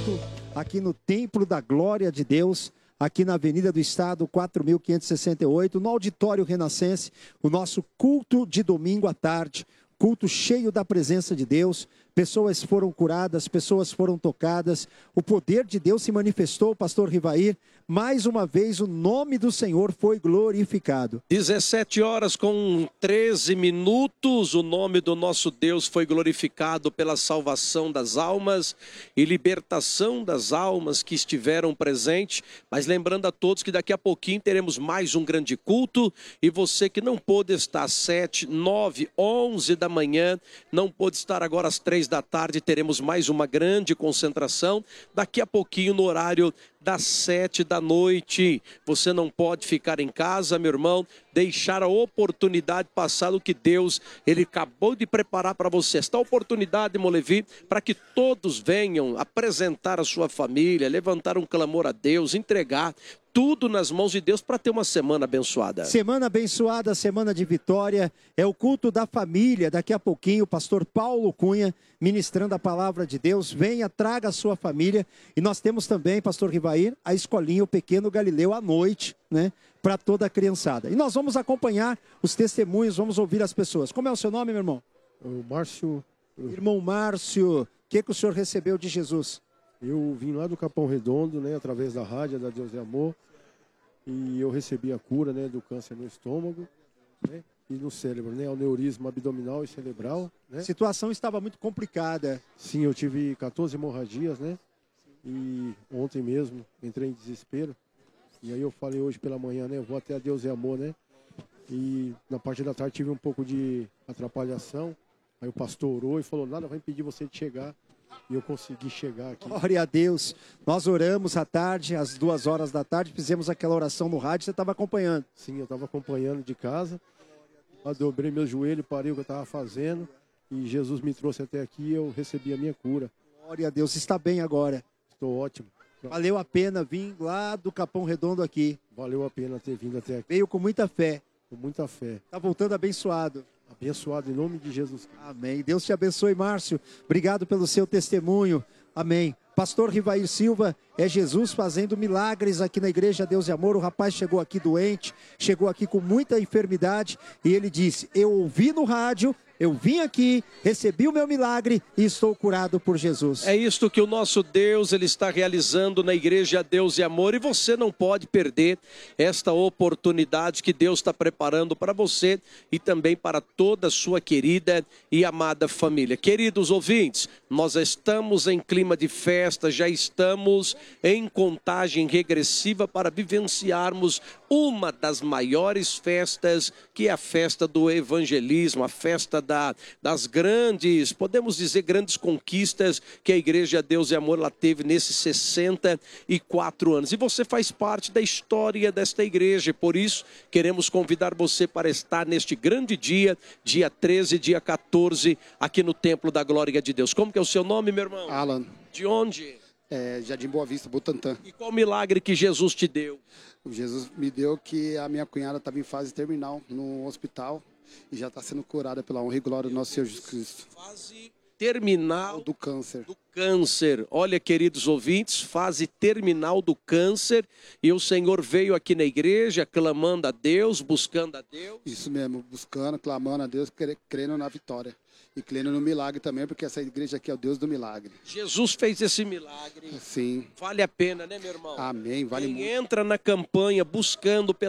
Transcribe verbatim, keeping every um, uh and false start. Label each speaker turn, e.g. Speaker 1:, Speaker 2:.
Speaker 1: culto aqui no Templo da Glória de Deus, aqui na Avenida do Estado, quatro mil quinhentos e sessenta e oito, no Auditório Renascense, o nosso culto de domingo à tarde, culto cheio da presença de Deus. Pessoas foram curadas, pessoas foram tocadas, o poder de Deus se manifestou, pastor Rivair. Mais uma vez o nome do Senhor foi glorificado.
Speaker 2: dezessete horas com treze minutos, o nome do nosso Deus foi glorificado pela salvação das almas e libertação das almas que estiveram presentes. Mas lembrando a todos que daqui a pouquinho teremos mais um grande culto, e você que não pôde estar às sete, nove, onze da manhã, não pôde estar agora às três da tarde, teremos mais uma grande concentração daqui a pouquinho no horário das sete da noite. Você não pode ficar em casa, meu irmão, deixar a oportunidade passar o que Deus, Ele acabou de preparar para você. Esta oportunidade, Molevi, para que todos venham apresentar a sua família, levantar um clamor a Deus, entregar tudo nas mãos de Deus para ter uma semana abençoada.
Speaker 1: Semana abençoada, semana de vitória, é o culto da família. Daqui a pouquinho o pastor Paulo Cunha ministrando a palavra de Deus. Venha, traga a sua família. E nós temos também, pastor Rivair, a escolinha, o Pequeno Galileu à noite, né, para toda a criançada. E nós vamos acompanhar os testemunhos, vamos ouvir as pessoas. Como é o seu nome, meu irmão?
Speaker 3: O Márcio.
Speaker 1: Irmão Márcio, o que, que o senhor recebeu de Jesus?
Speaker 3: Eu vim lá do Capão Redondo, né, através da rádio da Deus é Amor, e eu recebi a cura, né, do câncer no estômago, né, e no cérebro, né, aneurisma abdominal e cerebral, né.
Speaker 1: A situação estava muito complicada.
Speaker 3: Sim, eu tive quatorze hemorragias, né, e ontem mesmo entrei em desespero, e aí eu falei hoje pela manhã, né, eu vou até a Deus é Amor, né, e na parte da tarde tive um pouco de atrapalhação, aí o pastor orou e falou, nada vai impedir você de chegar. E eu consegui chegar aqui.
Speaker 1: Glória a Deus. Nós oramos à tarde, às duas horas da tarde, fizemos aquela oração no rádio, você estava acompanhando.
Speaker 3: Sim, eu estava acompanhando de casa. Eu dobrei meu joelho, parei o que eu estava fazendo. E Jesus me trouxe até aqui e eu recebi a minha cura.
Speaker 1: Glória a Deus, está bem agora.
Speaker 3: Estou ótimo.
Speaker 1: Valeu a pena vir lá do Capão Redondo aqui.
Speaker 3: Valeu a pena ter vindo até aqui.
Speaker 1: Veio com muita fé.
Speaker 3: Com muita fé.
Speaker 1: Está voltando abençoado.
Speaker 3: Abençoado em nome de Jesus.
Speaker 1: Amém. Deus te abençoe, Márcio. Obrigado pelo seu testemunho. Amém. Pastor Rivair Silva, é Jesus fazendo milagres aqui na Igreja Deus e Amor. O rapaz chegou aqui doente, chegou aqui com muita enfermidade e ele disse, eu ouvi no rádio, eu vim aqui, recebi o meu milagre e estou curado por Jesus.
Speaker 2: É isto que o nosso Deus, Ele está realizando na Igreja Deus e Amor, e você não pode perder esta oportunidade que Deus está preparando para você e também para toda a sua querida e amada família. Queridos ouvintes, nós estamos em clima de festa, já estamos em contagem regressiva para vivenciarmos uma das maiores festas, que é a festa do evangelismo, a festa da, das grandes, podemos dizer, grandes conquistas que a Igreja Deus e Amor ela teve nesses sessenta e quatro anos. E você faz parte da história desta igreja, por isso queremos convidar você para estar neste grande dia, dia treze, dia quatorze, aqui no Templo da Glória de Deus. Como que é o seu nome, meu irmão?
Speaker 4: Alan.
Speaker 2: De onde?
Speaker 4: É, Jardim Boa Vista, Butantã.
Speaker 2: E qual milagre que Jesus te deu?
Speaker 4: Jesus me deu que a minha cunhada estava em fase terminal no hospital e já está sendo curada pela honra e glória do nosso Senhor Jesus Cristo.
Speaker 2: Fase terminal
Speaker 4: do câncer.
Speaker 2: Do câncer. Olha, queridos ouvintes, fase terminal do câncer. E o Senhor veio aqui na igreja clamando a Deus, buscando a Deus.
Speaker 4: Isso mesmo, buscando, clamando a Deus, crendo na vitória. E crendo no milagre também, porque essa igreja aqui é o Deus do milagre.
Speaker 2: Jesus fez esse milagre.
Speaker 4: Sim.
Speaker 2: Vale a pena, né, meu irmão?
Speaker 4: Amém, vale
Speaker 2: Quem
Speaker 4: muito.
Speaker 2: entra na campanha buscando pela